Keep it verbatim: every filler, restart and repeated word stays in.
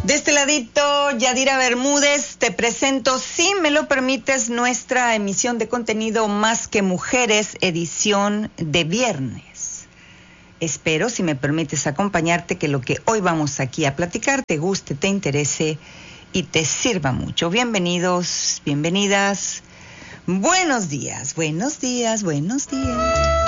De este ladito, Yadira Bermúdez, te presento, si me lo permites, nuestra emisión de contenido Más que Mujeres, edición de viernes. Espero, si me permites, acompañarte, que lo que hoy vamos aquí a platicar te guste, te interese y te sirva mucho. Bienvenidos, bienvenidas. Buenos días, buenos días, buenos días.